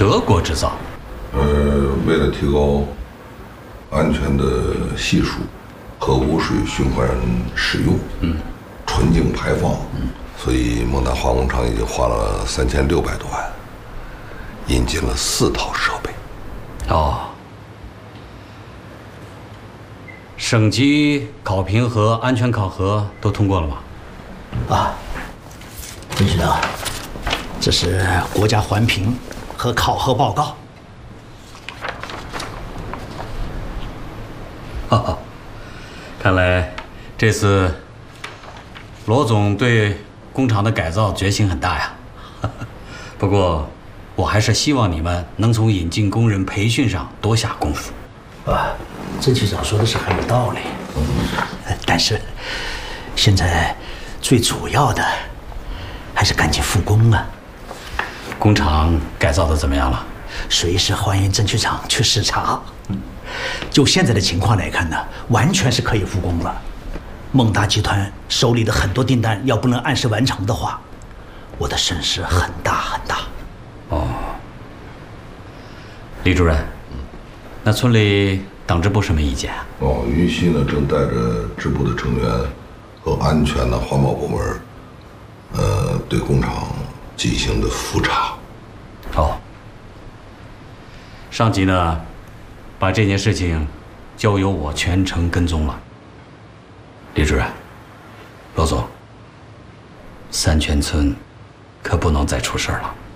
德国制造。 为了提高安全的系数和污水循环使用，纯净排放，所以蒙大化工厂已经花了3600多万，引进了4套设备。 哦，省级考评和安全考核都通过了吗？ 啊，郑局长，这是国家环评和考核报告。 哦，看来这次罗总对工厂的改造决心很大呀。不过，我还是希望你们能从引进工人培训上多下功夫。 啊，郑局长说的是很有道理。但是现在最主要的还是赶紧复工啊。 工厂改造的怎么样了？ 随时欢迎郑局长去视察。就现在的情况来看呢，完全是可以复工了。孟达集团手里的很多订单要不能按时完成的话，我的损失很大很大。 哦，李主任，那村里党支部什么意见啊？ 哦，云溪呢正带着支部的成员和安全的环保部门，对工厂进行的复查。 哦，上级呢，把这件事情交由我全程跟踪了。李主任，罗总，三泉村可不能再出事了。